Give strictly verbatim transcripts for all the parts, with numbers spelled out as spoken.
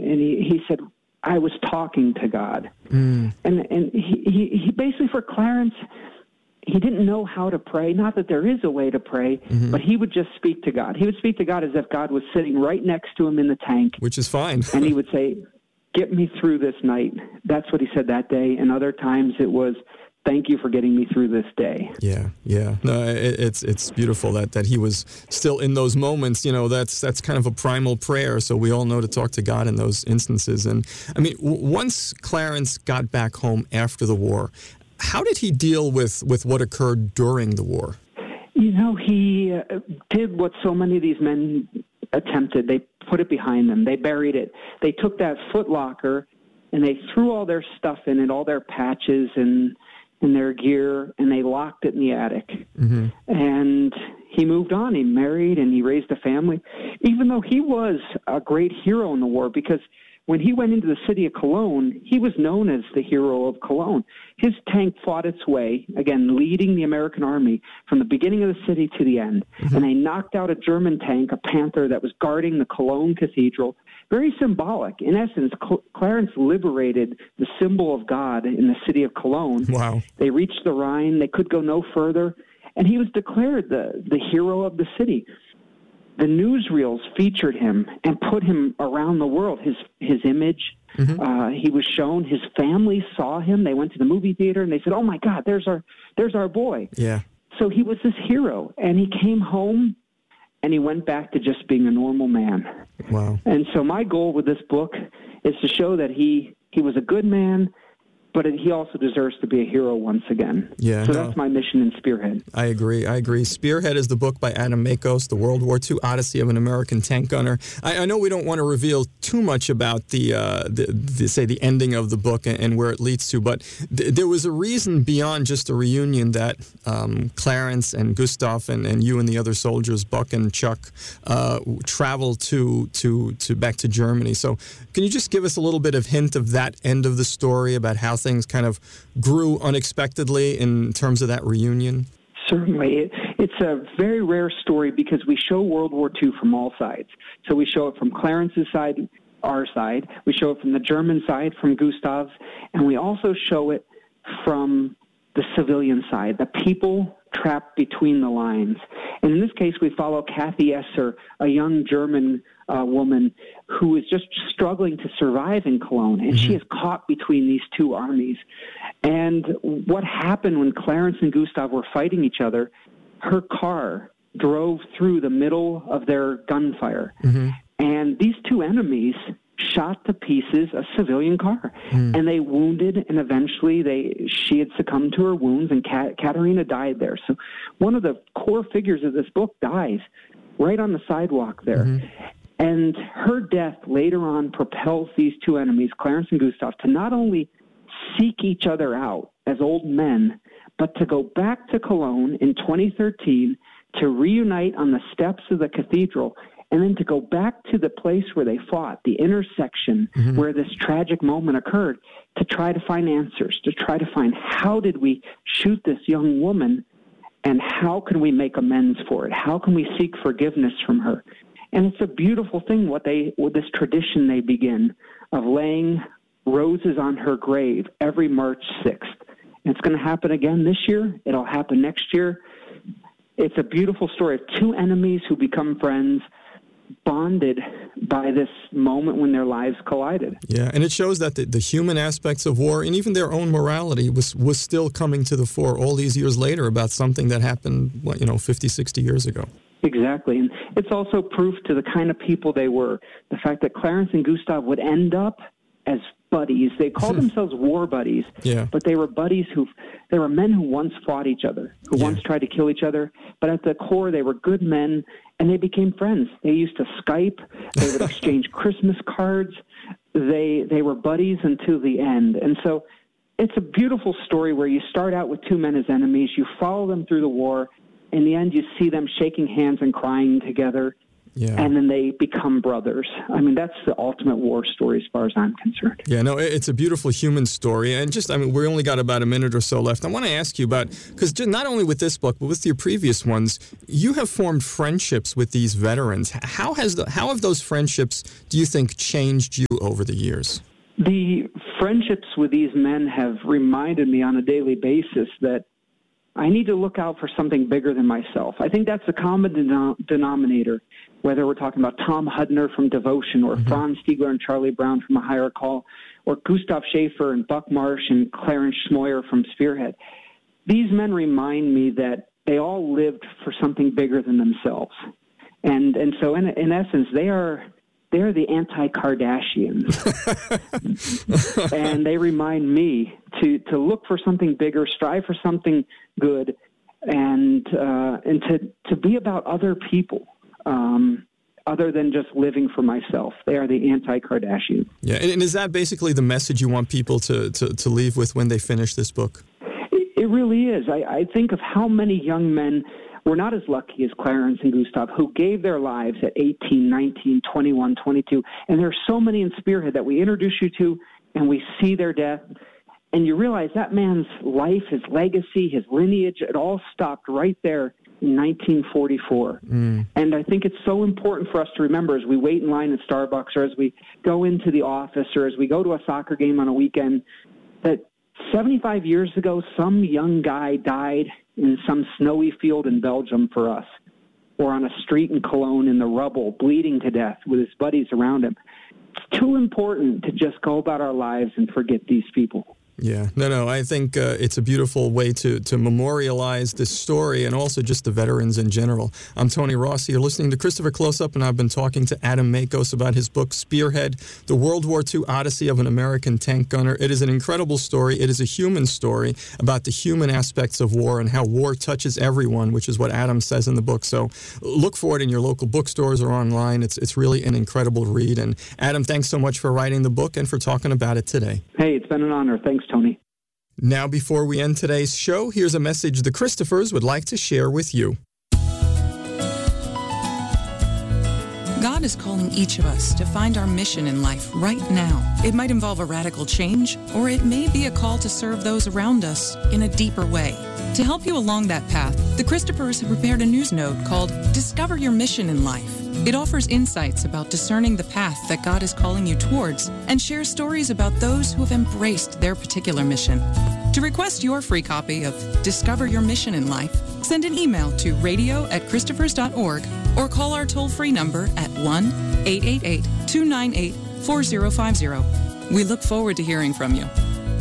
and he, he said, I was talking to God. Mm. And and he, he, he basically, for Clarence, he didn't know how to pray. Not that there is a way to pray, mm-hmm. but he would just speak to God. He would speak to God as if God was sitting right next to him in the tank. Which is fine. And he would say, get me through this night. That's what he said that day. And other times it was, thank you for getting me through this day. Yeah, yeah. No, it, it's it's beautiful that, that he was still in those moments. You know, that's that's kind of a primal prayer. So we all know to talk to God in those instances. And I mean, w- once Clarence got back home after the war, how did he deal with, with what occurred during the war? You know, he uh, did what so many of these men attempted. They put it behind them. They buried it. They took that Foot Locker and they threw all their stuff in it, all their patches and and their gear, and they locked it in the attic. Mm-hmm. And he moved on. He married and he raised a family, even though he was a great hero in the war, because when he went into the city of Cologne, he was known as the hero of Cologne. His tank fought its way, again, leading the American army from the beginning of the city to the end. Mm-hmm. And they knocked out a German tank, a Panther, that was guarding the Cologne Cathedral. Very symbolic. In essence, Cl- Clarence liberated the symbol of God in the city of Cologne. Wow. They reached the Rhine. They could go no further. And he was declared the, the hero of the city. The newsreels featured him and put him around the world, his his image. Mm-hmm. Uh, he was shown. His family saw him. They went to the movie theater, and they said, oh, my God, there's our there's our boy. Yeah. So he was this hero, and he came home, and he went back to just being a normal man. Wow. And so my goal with this book is to show that he, he was a good man, but he also deserves to be a hero once again. Yeah, so no. that's my mission in Spearhead. I agree. I agree. Spearhead is the book by Adam Makos, The World War Two Odyssey of an American Tank Gunner. I, I know we don't want to reveal too much about the, uh, the, the say, the ending of the book and, and where it leads to, but th- there was a reason beyond just a reunion that um, Clarence and Gustav and, and you and the other soldiers, Buck and Chuck, uh, traveled to, to, to back to Germany. So can you just give us a little bit of hint of that end of the story about how things kind of grew unexpectedly in terms of that reunion? Certainly. It, it's a very rare story because we show World War Two from all sides. So we show it from Clarence's side, our side. We show it from the German side, from Gustav's. And we also show it from the civilian side, the people trapped between the lines. And in this case, we follow Kathy Esser, a young German uh, woman who is just struggling to survive in Cologne, and mm-hmm. she is caught between these two armies. And what happened when Clarence and Gustav were fighting each other, her car drove through the middle of their gunfire. Mm-hmm. And these two enemies shot to pieces a civilian car, mm. and they wounded, and eventually they she had succumbed to her wounds, and Kat, Katerina died there. So one of the core figures of this book dies right on the sidewalk there. Mm-hmm. And her death later on propels these two enemies, Clarence and Gustav, to not only seek each other out as old men, but to go back to Cologne in twenty thirteen to reunite on the steps of the cathedral, and then to go back to the place where they fought, the intersection mm-hmm. where this tragic moment occurred, to try to find answers, to try to find how did we shoot this young woman, and how can we make amends for it? How can we seek forgiveness from her? And it's a beautiful thing, what they, with this tradition they begin of laying roses on her grave every March sixth. And it's going to happen again this year. It'll happen next year. It's a beautiful story of two enemies who become friends, bonded by this moment when their lives collided. Yeah, and it shows that the, the human aspects of war and even their own morality was, was still coming to the fore all these years later about something that happened, what, you know, fifty, sixty years ago. Exactly. And it's also proof to the kind of people they were. The fact that Clarence and Gustav would end up as buddies. They called themselves war buddies, yeah. but they were buddies who, they were men who once fought each other, who yeah. once tried to kill each other. But at the core, they were good men, and they became friends. They used to Skype. They would exchange Christmas cards. They they were buddies until the end. And so it's a beautiful story where you start out with two men as enemies. You follow them through the war. In the end, you see them shaking hands and crying together. Yeah. And then they become brothers. I mean, that's the ultimate war story as far as I'm concerned. Yeah, no, it's a beautiful human story. And just, I mean, we only got about a minute or so left. I want to ask you about, because not only with this book, but with your previous ones, you have formed friendships with these veterans. How has the, how have those friendships, do you think, changed you over the years? The friendships with these men have reminded me on a daily basis that I need to look out for something bigger than myself. I think that's the common denom- denominator, whether we're talking about Tom Hudner from Devotion or mm-hmm. Franz Stiegler and Charlie Brown from A Higher Call or Gustav Schaefer and Buck Marsh and Clarence Schmoyer from Spearhead. These men remind me that they all lived for something bigger than themselves. And and so in, in essence, they are... They're the anti-Kardashians, and they remind me to, to look for something bigger, strive for something good, and uh, and to, to be about other people, um, other than just living for myself. They are the anti-Kardashians. Yeah, and is that basically the message you want people to, to, to leave with when they finish this book? It, it really is. I, I think of how many young men were not as lucky as Clarence and Gustav, who gave their lives at eighteen, nineteen, twenty-one, twenty-two. And there are so many in Spearhead that we introduce you to, and we see their death. And you realize that man's life, his legacy, his lineage, it all stopped right there in nineteen forty-four. Mm. And I think it's so important for us to remember as we wait in line at Starbucks or as we go into the office or as we go to a soccer game on a weekend that seventy-five years ago, some young guy died in some snowy field in Belgium for us, or on a street in Cologne in the rubble, bleeding to death with his buddies around him. It's too important to just go about our lives and forget these people. Yeah, no, no, I think uh, it's a beautiful way to, to memorialize this story and also just the veterans in general. I'm Tony Rossi. You're listening to Christopher Close-Up, and I've been talking to Adam Makos about his book, Spearhead, The World War Two Odyssey of an American Tank Gunner. It is an incredible story. It is a human story about the human aspects of war and how war touches everyone, which is what Adam says in the book. So look for it in your local bookstores or online. It's, it's really an incredible read. And Adam, thanks so much for writing the book and for talking about it today. Hey, it's been an honor. Thanks, Tony. Now, before we end today's show, here's a message the Christophers would like to share with you. God is calling each of us to find our mission in life right now. It might involve a radical change, or it may be a call to serve those around us in a deeper way. To help you along that path, the Christophers have prepared a news note called Discover Your Mission in Life. It offers insights about discerning the path that God is calling you towards and shares stories about those who have embraced their particular mission. To request your free copy of Discover Your Mission in Life, send an email to radio at christophers dot org or call our toll-free number at one eight eight eight, two nine eight, four zero five zero. We look forward to hearing from you.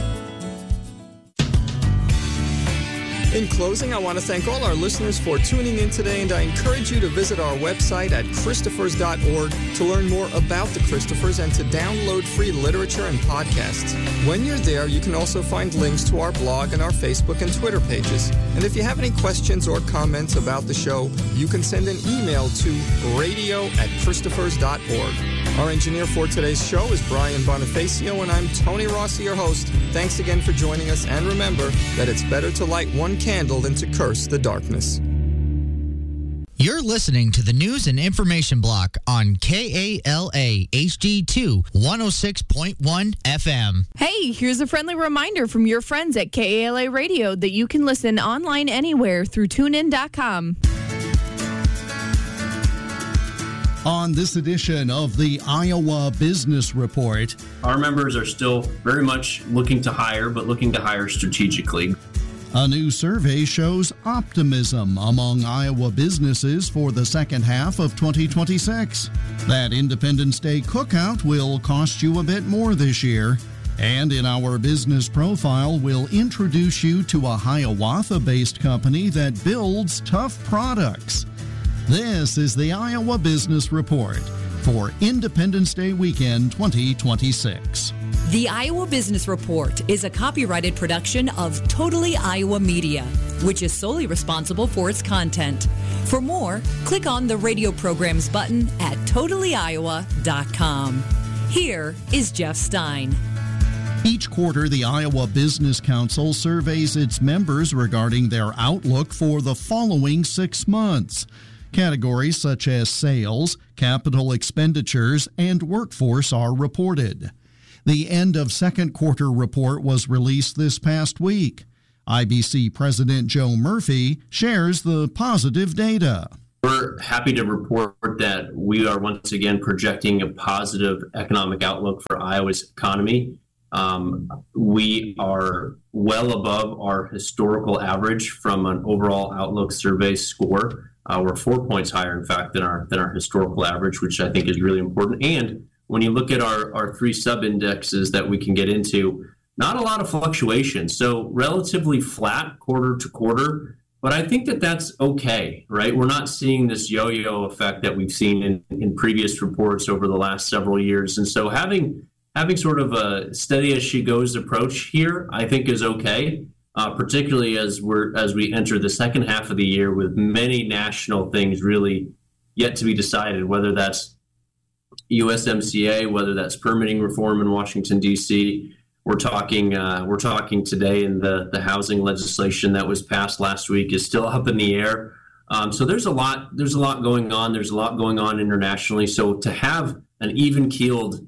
In closing, I want to thank all our listeners for tuning in today, and I encourage you to visit our website at christophers dot org to learn more about the Christophers and to download free literature and podcasts. When you're there, you can also find links to our blog and our Facebook and Twitter pages. And if you have any questions or comments about the show, you can send an email to radio at christophers dot org. Our engineer for today's show is Brian Bonifacio, and I'm Tony Rossi, your host. Thanks again for joining us, and remember that it's better to light one candle than to curse the darkness. You're listening to the News and Information Block on K A L A H D two one oh six point one F M. Hey, here's a friendly reminder from your friends at K A L A Radio that you can listen online anywhere through tune in dot com. On this edition of the Iowa Business Report, our members are still very much looking to hire, but looking to hire strategically. A new survey shows optimism among Iowa businesses for the second half of twenty twenty-six. That Independence Day cookout will cost you a bit more this year. And in our business profile, we'll introduce you to a Hiawatha-based company that builds tough products. This is the Iowa Business Report for Independence Day weekend twenty twenty-six. The Iowa Business Report is a copyrighted production of Totally Iowa Media, which is solely responsible for its content. For more, click on the radio programs button at totally iowa dot com. Here is Jeff Stein. Each quarter, the Iowa Business Council surveys its members regarding their outlook for the following six months. Categories such as sales, capital expenditures, and workforce are reported. The end of second quarter report was released this past week. I B C President Joe Murphy shares the positive data. We're happy to report that we are once again projecting a positive economic outlook for Iowa's economy. Um, we are well above our historical average from an overall outlook survey score. Uh, we're four points higher, in fact, than our than our historical average, which I think is really important. And when you look at our, our three sub-indexes that we can get into, not a lot of fluctuation. So relatively flat quarter to quarter. But I think that that's okay, right? We're not seeing this yo-yo effect that we've seen in, in previous reports over the last several years. And so having having sort of a steady as she goes approach here, I think is okay, uh, particularly as we're as we enter the second half of the year with many national things really yet to be decided, whether that's U S M C A, whether that's permitting reform in Washington, D C. We're talking uh, we're talking today, and the, the housing legislation that was passed last week is still up in the air. Um, so there's a lot there's a lot going on. There's a lot going on internationally. So to have an even-keeled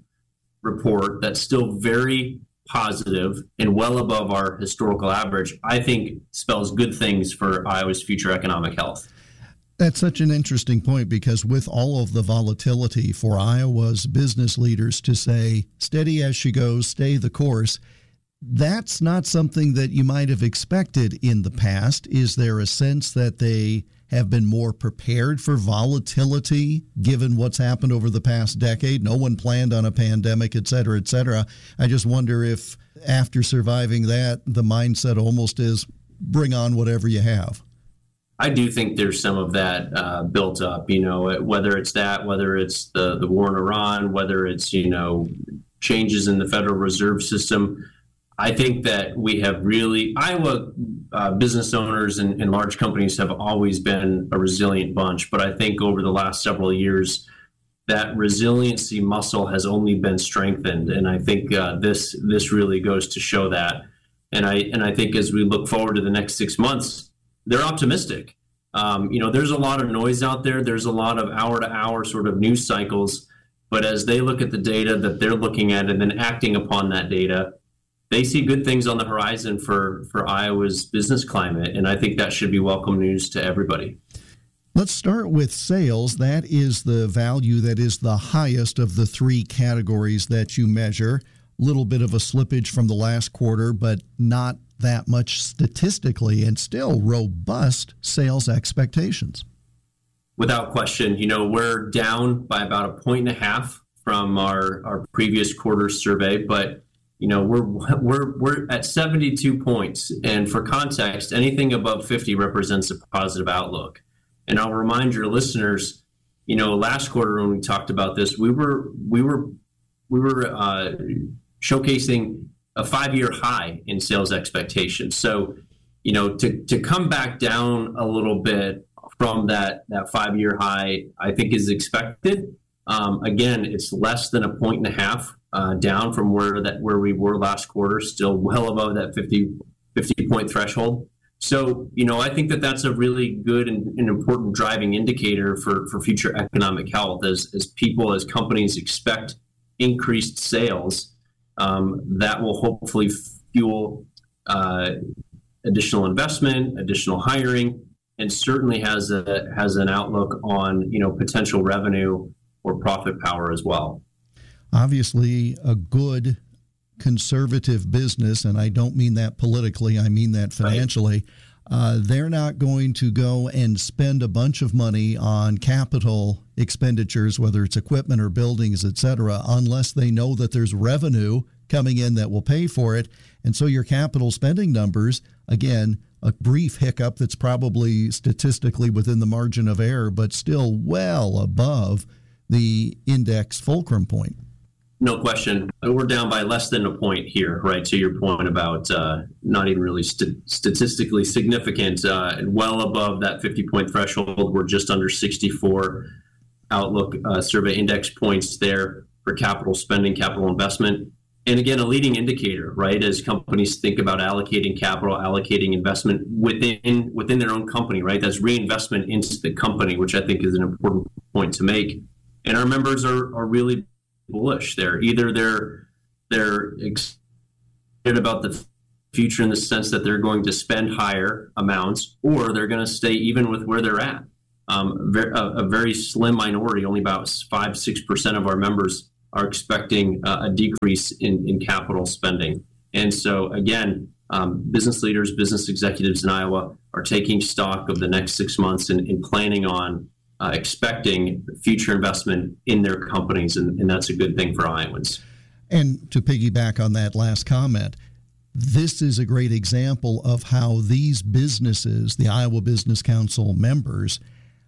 report that's still very positive and well above our historical average, I think spells good things for Iowa's future economic health. That's such an interesting point, because with all of the volatility, for Iowa's business leaders to say, steady as she goes, stay the course, that's not something that you might have expected in the past. Is there a sense that they have been more prepared for volatility, given what's happened over the past decade? No one planned on a pandemic, et cetera, et cetera. I just wonder if after surviving that, the mindset almost is bring on whatever you have. I do think there's some of that uh, built up, you know, whether it's that, whether it's the, the war in Iran, whether it's, you know, changes in the Federal Reserve System. I think that we have really, Iowa uh, business owners and, and large companies have always been a resilient bunch. But I think over the last several years, that resiliency muscle has only been strengthened. And I think uh, this this really goes to show that. And I and I think as we look forward to the next six months, they're optimistic. Um, you know, there's a lot of noise out there. There's a lot of hour to hour sort of news cycles. But as they look at the data that they're looking at and then acting upon that data, they see good things on the horizon for, for Iowa's business climate. And I think that should be welcome news to everybody. Let's start with sales. That is the value that is the highest of the three categories that you measure. A little bit of a slippage from the last quarter, but not that much statistically, and still robust sales expectations. Without question, you know, we're down by about a point and a half from our, our previous quarter survey, but you know, we're we're we're at seventy-two points, and for context, anything above fifty represents a positive outlook. And I'll remind your listeners, you know, last quarter when we talked about this, we were we were we were uh, showcasing a five-year high in sales expectations. So, you know, to, to come back down a little bit from that, that five-year high, I think is expected. Um, again, it's less than a point and a half uh, down from where that where we were last quarter, still well above that fifty, fifty point threshold. So, you know, I think that that's a really good and, and important driving indicator for, for future economic health as, as people, as companies expect increased sales. Um, that will hopefully fuel uh, additional investment, additional hiring, and certainly has a has an outlook on, you know, potential revenue or profit power as well. Obviously, a good conservative business, and I don't mean that politically, I mean that financially. Right. Uh, they're not going to go and spend a bunch of money on capital expenditures, whether it's equipment or buildings, et cetera, unless they know that there's revenue coming in that will pay for it. And so your capital spending numbers, again, a brief hiccup that's probably statistically within the margin of error, but still well above the index fulcrum point. No question. We're down by less than a point here, right? To your point about uh, not even really st- statistically significant, uh, and well above that fifty-point threshold. We're just under sixty-four outlook uh, survey index points there for capital spending, capital investment. and again, a leading indicator, right? As companies think about allocating capital, allocating investment within within their own company, right? That's reinvestment into the company, which I think is an important point to make. And our members are, are really bullish there. Either they're they're excited about the future in the sense that they're going to spend higher amounts, or they're going to stay even with where they're at. Um, a, a very slim minority, only about five, six percent of our members are expecting uh, a decrease in, in capital spending. And so, again, um, business leaders, business executives in Iowa are taking stock of the next six months and, and planning on uh, expecting future investment in their companies, and, and that's a good thing for Iowans. And to piggyback on that last comment, this is a great example of how these businesses, the Iowa Business Council members,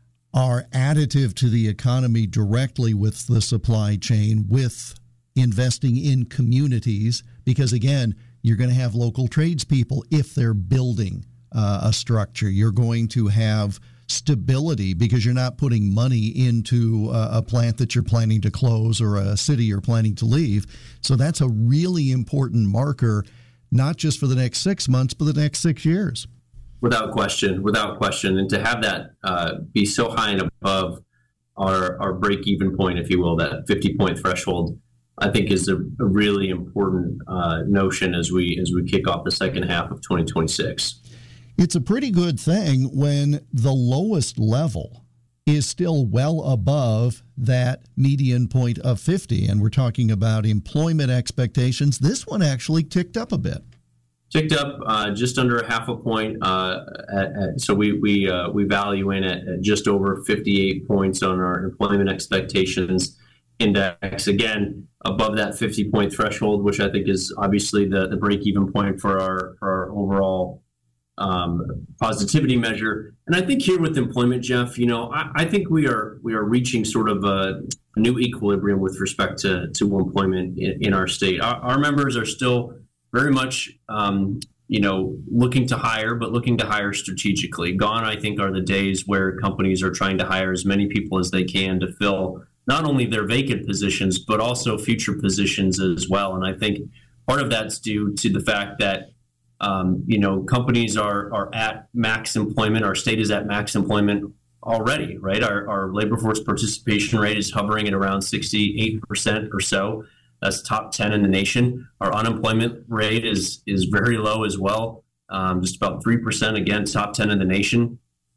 are additive to the economy directly with the supply chain, with investing in communities, because, again, you're going to have local tradespeople if they're building uh, a structure. You're going to have stability because you're not putting money into a, a plant that you're planning to close or a city you're planning to leave. So that's a really important marker, not just for the next six months, but the next six years. Without question, without question. And to have that uh, be so high and above our, our break-even point, if you will, that fifty-point threshold, I think is a, a really important uh, notion as we as we kick off the second half of twenty twenty-six. It's a pretty good thing when the lowest level is still well above that median point of fifty. And we're talking about employment expectations. This one actually ticked up a bit. Ticked up uh, just under a half a point. Uh, at, at, so we we uh, we value in at, at just over fifty-eight points on our employment expectations index. Again, above that fifty-point threshold, which I think is obviously the, the break-even point for our for our overall um, positivity measure. And I think here with employment, Jeff, you know, I, I think we are we are reaching sort of a, a new equilibrium with respect to to employment in, in our state. Our, our members are still very much, um, you know, looking to hire, but looking to hire strategically. Gone, I think, are the days where companies are trying to hire as many people as they can to fill not only their vacant positions, but also future positions as well. And I think part of that's due to the fact that, um, you know, companies are are at max employment. Our state is at max employment already, right? Our, our labor force participation rate is hovering at around sixty-eight percent or so. That's top ten in the nation. Our unemployment rate is is very low as well, um, just about three percent, again, top ten in the nation.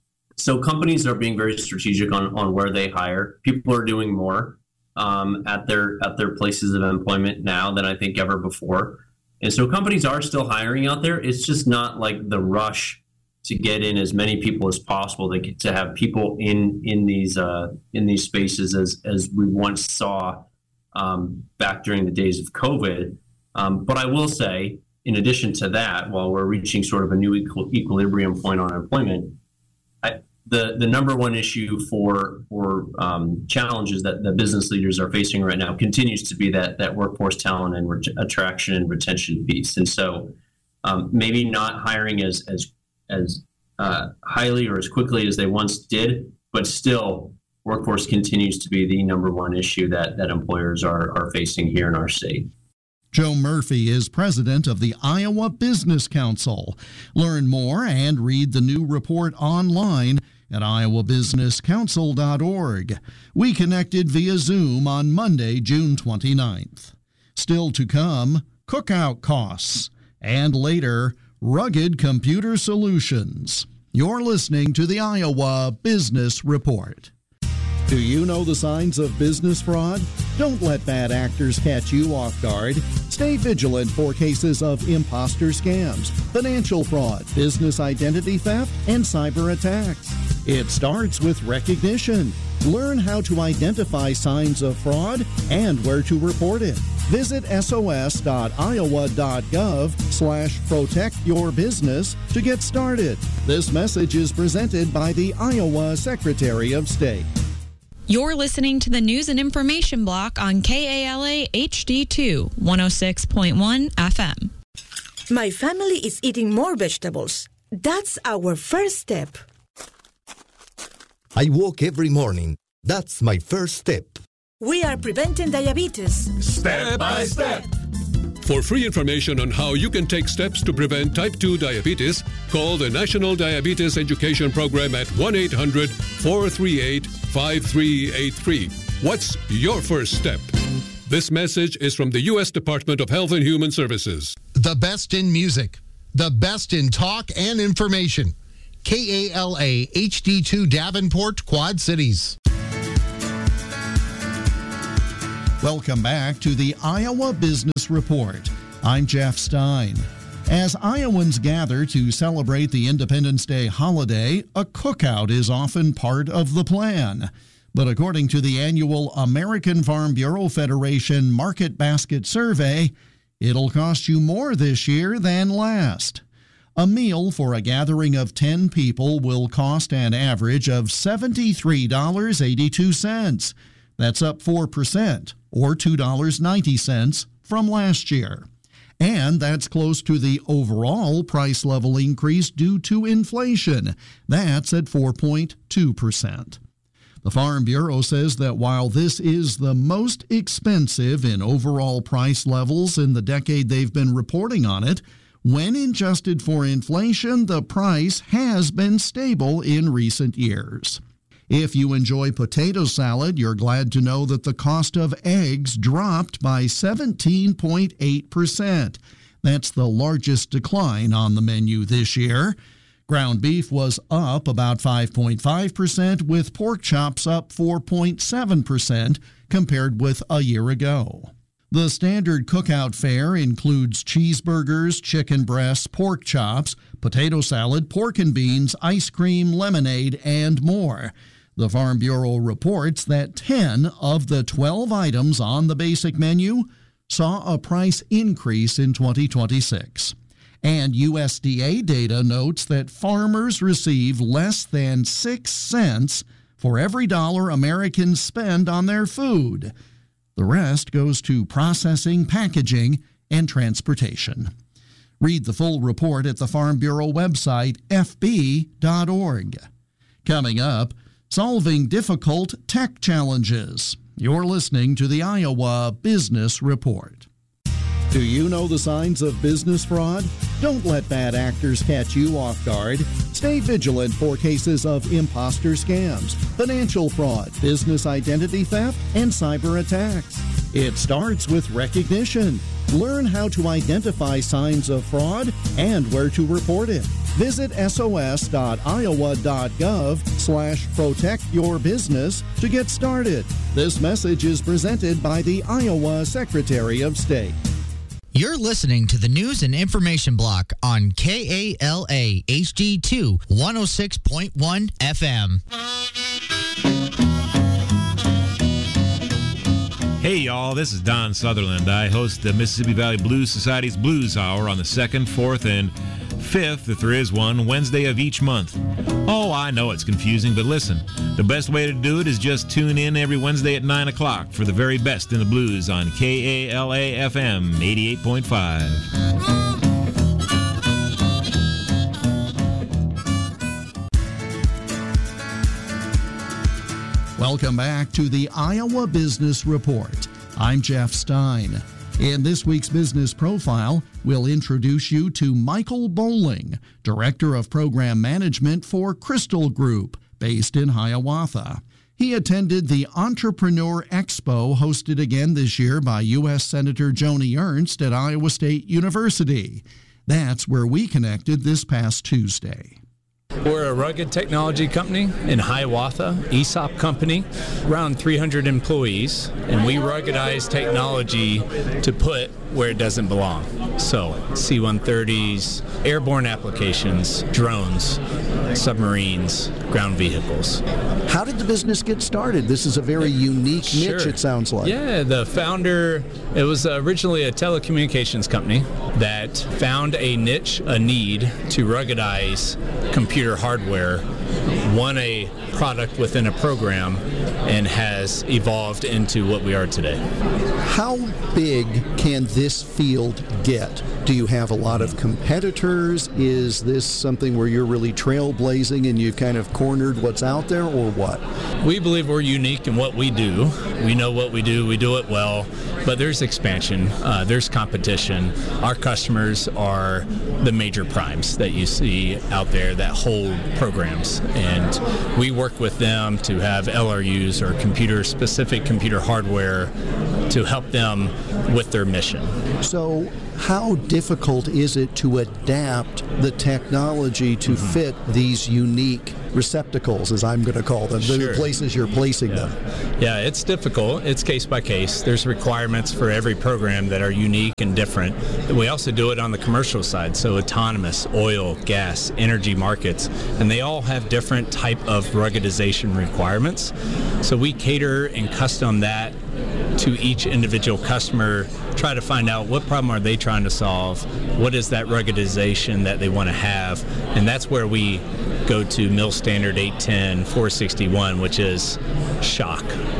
So companies are being very strategic on, on where they hire. People are doing more um, at their at their places of employment now than I think ever before. And so companies are still hiring out there. It's just not like the rush to get in as many people as possible, to, to have people in in these uh, in these spaces as as we once saw Um, back during the days of COVID. Um, but I will say, in addition to that, while we're reaching sort of a new equal, equilibrium point on employment, I, the the number one issue for for um, challenges that the business leaders are facing right now continues to be that that workforce talent and ret- attraction and retention piece. And so um, maybe not hiring as as as uh, highly or as quickly as they once did, but still, workforce continues to be the number one issue that, that employers are, are facing here in our state. Joe Murphy is president of the Iowa Business Council. Learn more and read the new report online at iowa business council dot org. We connected via Zoom on Monday, June twenty-ninth. Still to come, cookout costs, and later, rugged computer solutions. You're listening to the Iowa Business Report. Do you know the signs of business fraud? Don't let bad actors catch you off guard. Stay vigilant for cases of imposter scams, financial fraud, business identity theft, and cyber attacks. It starts with recognition. Learn how to identify signs of fraud and where to report it. Visit sos.iowa.gov slash protect your business to get started. This message is presented by the Iowa Secretary of State. You're listening to the News and Information Block on K A L A H D two, one oh six point one F M. My family is eating more vegetables. That's our first step. I walk every morning. That's my first step. We are preventing diabetes. Step by step. For free information on how you can take steps to prevent type two diabetes, call the National Diabetes Education Program at one eight hundred four three eight five three eight three. What's your first step? This message is from the U S Department of Health and Human Services. The best in music, the best in talk and information. K A L A H D two Davenport, Quad Cities. Welcome back to the Iowa Business Report. I'm Jeff Stein. As Iowans gather to celebrate the Independence Day holiday, a cookout is often part of the plan. But according to the annual American Farm Bureau Federation Market Basket Survey, it'll cost you more this year than last. A meal for a gathering of ten people will cost an average of seventy-three dollars and eighty-two cents. That's up four percent, or two dollars and ninety cents from last year. And that's close to the overall price level increase due to inflation. That's at four point two percent. The Farm Bureau says that while this is the most expensive in overall price levels in the decade they've been reporting on it, when adjusted for inflation, the price has been stable in recent years. If you enjoy potato salad, you're glad to know that the cost of eggs dropped by seventeen point eight percent. That's the largest decline on the menu this year. Ground beef was up about five point five percent, with pork chops up four point seven percent compared with a year ago. The standard cookout fare includes cheeseburgers, chicken breasts, pork chops, potato salad, pork and beans, ice cream, lemonade, and more. The Farm Bureau reports that ten of the twelve items on the basic menu saw a price increase in twenty twenty-six. And U S D A data notes that farmers receive less than six cents for every dollar Americans spend on their food. The rest goes to processing, packaging, and transportation. Read the full report at the Farm Bureau website, f b dot org. Coming up, solving difficult tech challenges. You're listening to the Iowa Business Report. Do you know the signs of business fraud? Don't let bad actors catch you off guard. Stay vigilant for cases of imposter scams, financial fraud, business identity theft, and cyber attacks. It starts with recognition. Learn how to identify signs of fraud and where to report it. Visit sos dot iowa dot gov slash protect your business to get started. This message is presented by the Iowa Secretary of State. You're listening to the News and Information Block on K A L A H D two one oh six point one F M. Hey, y'all, this is Don Sutherland. I host the Mississippi Valley Blues Society's Blues Hour on the second, fourth, and fifth, if there is one, Wednesday of each month. Oh, I know it's confusing, but listen, the best way to do it is just tune in every Wednesday at nine o'clock for the very best in the blues on K A L A F M eighty-eight point five. Welcome back to the Iowa Business Report. I'm Jeff Stein. In this week's Business Profile, we'll introduce you to Michael Bowling, Director of Program Management for Crystal Group, based in Hiawatha. He attended the Entrepreneur Expo hosted again this year by U S Senator Joni Ernst at Iowa State University. That's where we connected this past Tuesday. We're a rugged technology company in Hiawatha, E S O P company, around three hundred employees, and we ruggedize technology to put where it doesn't belong. So C one thirties, airborne applications, drones, submarines, ground vehicles. How did the business get started? This is a very unique niche, Sure. it sounds like. Yeah, the founder, it was originally a telecommunications company that found a niche, a need to ruggedize computer hardware, won a product within a program, and has evolved into what we are today. How big can this field get? Do you have a lot of competitors? Is this something where you're really trailblazing and you've kind of cornered what's out there, or what? We believe we're unique in what we do. We know what we do. We do it well. But there's expansion. Uh, there's competition. Our customers are the major primes that you see out there that hold programs. And we work with them to have L R Us or computer-specific computer hardware to help them with their mission. So how difficult is it to adapt the technology to mm-hmm. fit these unique receptacles, as I'm going to call them, sure. the places you're placing yeah. them? Yeah, it's difficult. It's case by case. There's requirements for every program that are unique and different. We also do it on the commercial side, so autonomous, oil, gas, energy markets, and they all have different type of ruggedization requirements. So we cater and custom that to each individual customer, try to find out what problem are they trying to solve, what is that ruggedization that they want to have, and that's where we go to Mil Standard eight ten, four sixty-one, which is shock,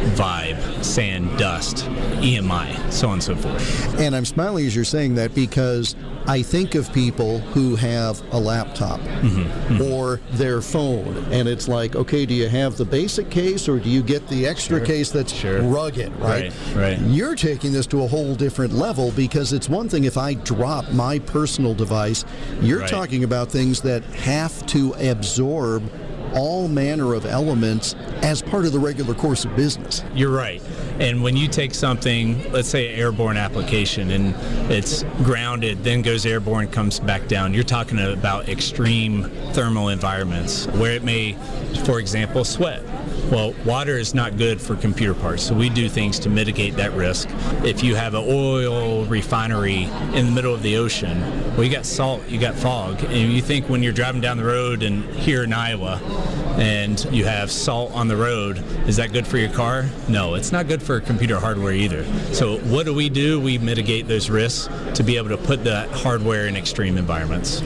vibe, sand, dust, E M I, so on and so forth. And I'm smiling as you're saying that because I think of people who have a laptop mm-hmm. Mm-hmm. or their phone, and it's like, okay, do you have the basic case or do you get the extra sure. case that's sure. rugged, right? Right, right? You're taking this to a whole different level, because it's one thing if I drop my personal device, you're right. talking about things that have to absorb all manner of elements as part of the regular course of business. You're right. And when you take something, let's say an airborne application, and it's grounded, then goes airborne, comes back down, you're talking about extreme thermal environments where it may, for example, sweat. Well, water is not good for computer parts, so we do things to mitigate that risk. If you have an oil refinery in the middle of the ocean, well, you got salt, you got fog, and you think when you're driving down the road and here in Iowa, and you have salt on the road, is that good for your car? No, it's not good for computer hardware either. So what do we do? We mitigate those risks to be able to put that hardware in extreme environments.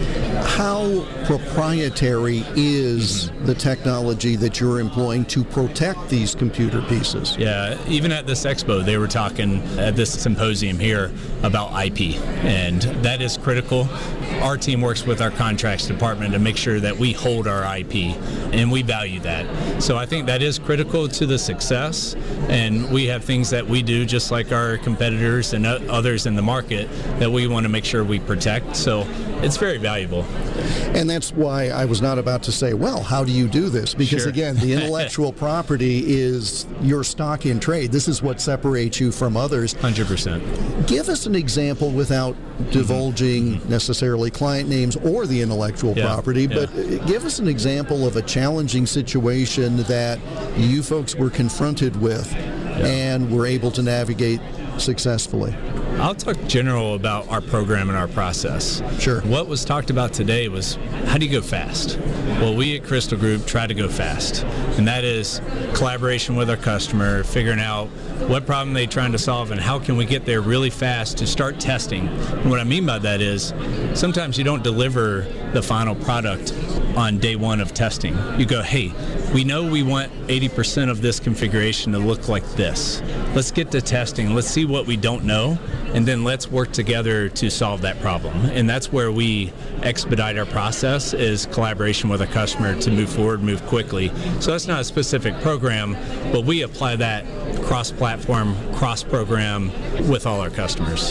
How proprietary is the technology that you're employing to protect these computer pieces? Yeah, even at this expo, they were talking at this symposium here about I P, and that is critical. Our team works with our contracts department to make sure that we hold our I P, and we value that. So I think that is critical to the success, and we have things that we do just like our competitors and others in the market that we want to make sure we protect. So it's very valuable. And that's why I was not about to say, well, how do you do this? Because sure. again, the intellectual property is your stock in trade. This is what separates you from others. one hundred percent. Give us an example without divulging mm-hmm. necessarily client names or the intellectual yeah. property, yeah. but give us an example of a challenging situation that you folks were confronted with yeah. and were able to navigate successfully. I'll talk general about our program and our process. Sure. What was talked about today was, how do you go fast? Well, we at Crystal Group try to go fast, and that is collaboration with our customer, figuring out what problem they're trying to solve and how can we get there really fast to start testing. And what I mean by that is sometimes you don't deliver the final product on day one of testing. You go, hey, we know we want eighty percent of this configuration to look like this. Let's get to testing. Let's see what we don't know, and then let's work together to solve that problem. And that's where we expedite our process, is collaboration with a customer to move forward, move quickly. So that's not a specific program, but we apply that cross-platform, cross-program with all our customers.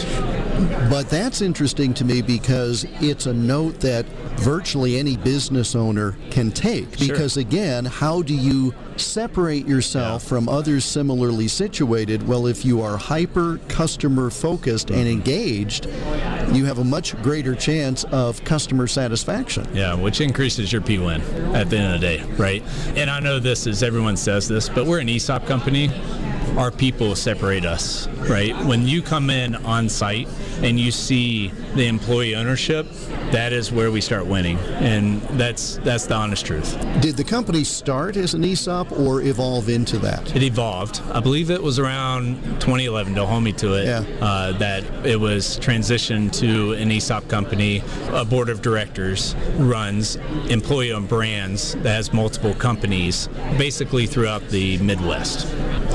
But that's interesting to me because it's a note that virtually any business owner can take. Because sure. again, how do you separate yourself yeah. from others similarly situated? Well, if you are hyper customer focused mm-hmm. and engaged, you have a much greater chance of customer satisfaction. Yeah, which increases your P win at the end of the day, right? And I know this is, everyone says this, but we're an E S O P company. Our people separate us, right? When you come in on site and you see the employee ownership, that is where we start winning, and that's that's the honest truth. Did the company start as an E S O P or evolve into that? It evolved. I believe it was around twenty eleven, don't hold me to it, yeah. uh, that it was transitioned to an E S O P company. A board of directors runs employee-owned brands that has multiple companies, basically throughout the Midwest. There is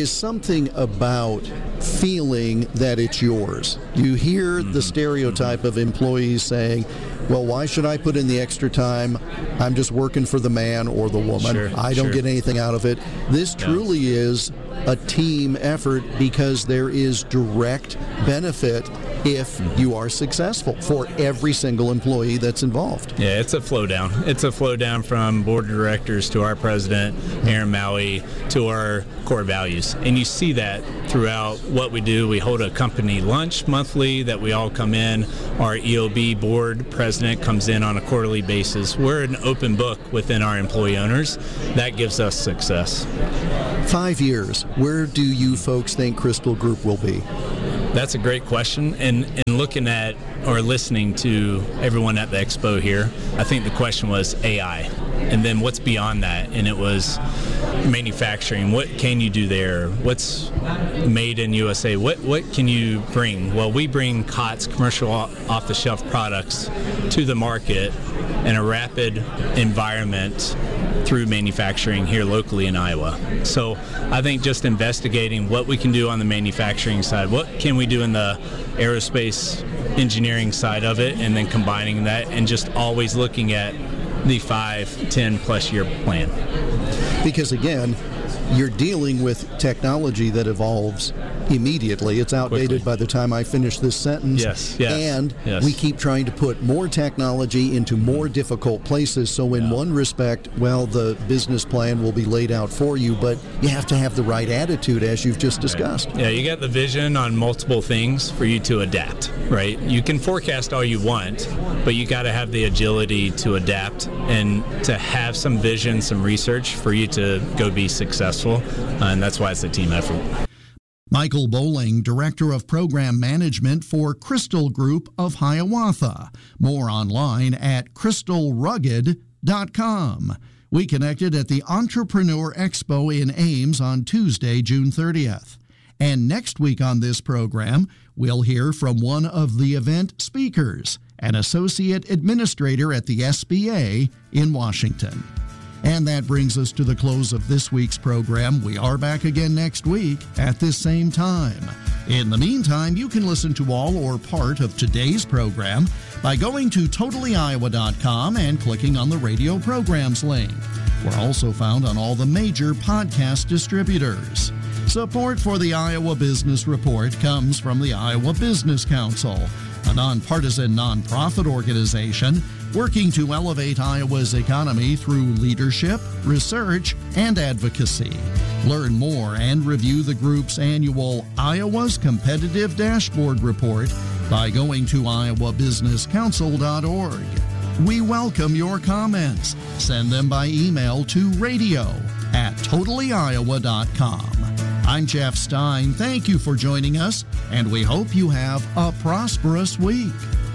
is something about feeling that it's yours. You hear mm-hmm. the stereotype of employees saying, well, why should I put in the extra time? I'm just working for the man or the woman. Sure, I don't sure. get anything out of it. This yeah. truly is a team effort because there is direct benefit if you are successful for every single employee that's involved. Yeah, it's a flow down. It's a flow down from board of directors to our president, Aaron Maui, to our core values. And you see that throughout what we do. We hold a company lunch monthly that we all come in. Our E O B board president comes in on a quarterly basis. We're an open book within our employee owners. That gives us success. Five years, where do you folks think Crystal Group will be? That's a great question. And, and looking at or listening to everyone at the expo here, I think the question was A I. And then what's beyond that? And it was manufacturing. What can you do there? What's made in U S A? What what can you bring? Well, we bring C O T S, commercial off-the-shelf products, to the market in a rapid environment through manufacturing here locally in Iowa. So I think just investigating what we can do on the manufacturing side, what can we do in the aerospace engineering side of it, and then combining that and just always looking at the five, ten plus year plan. Because again, you're dealing with technology that evolves immediately. It's outdated Quickly. By the time I finish this sentence. Yes, yes, and yes. we keep trying to put more technology into more difficult places. So in Yeah. one respect, well, the business plan will be laid out for you, but you have to have the right attitude, as you've just discussed. Yeah, you got the vision on multiple things for you to adapt, right? You can forecast all you want, but you got to have the agility to adapt and to have some vision, some research for you to go be successful. Uh, and that's why it's a team effort. Michael Bowling, Director of Program Management for Crystal Group of Hiawatha. More online at crystal rugged dot com. We connected at the Entrepreneur Expo in Ames on Tuesday, June thirtieth. And next week on this program, we'll hear from one of the event speakers, an associate administrator at the S B A in Washington. And that brings us to the close of this week's program. We are back again next week at this same time. In the meantime, you can listen to all or part of today's program by going to totally iowa dot com and clicking on the radio programs link. We're also found on all the major podcast distributors. Support for the Iowa Business Report comes from the Iowa Business Council, a nonpartisan nonprofit organization working to elevate Iowa's economy through leadership, research, and advocacy. Learn more and review the group's annual Iowa's Competitive Dashboard Report by going to iowa business council dot org. We welcome your comments. Send them by email to radio at totally iowa dot com. I'm Jeff Stein. Thank you for joining us, and we hope you have a prosperous week.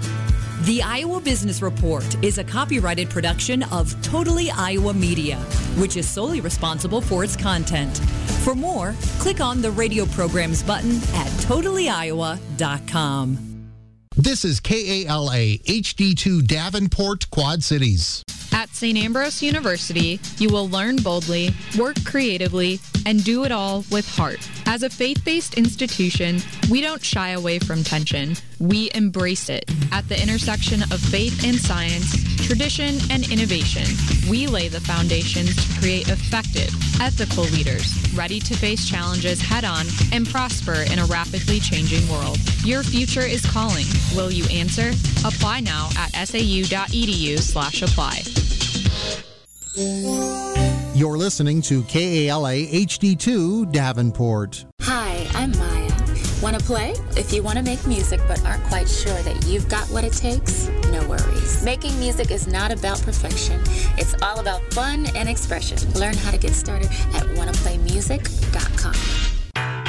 The Iowa Business Report is a copyrighted production of Totally Iowa Media, which is solely responsible for its content. For more, click on the radio programs button at totally iowa dot com. This is K A L A H D two Davenport, Quad Cities. At Saint Ambrose University, you will learn boldly, work creatively, and do it all with heart. As a faith-based institution, we don't shy away from tension. We embrace it. At the intersection of faith and science, tradition and innovation, we lay the foundations to create effective, ethical leaders, ready to face challenges head-on and prosper in a rapidly changing world. Your future is calling. Will you answer? Apply now at s a u dot e d u slash apply. You're listening to K A L A H D two Davenport. Hi, I'm Maya. Want to play? If you want to make music but aren't quite sure that you've got what it takes, no worries. Making music is not about perfection. It's all about fun and expression. Learn how to get started at wanna play music dot com.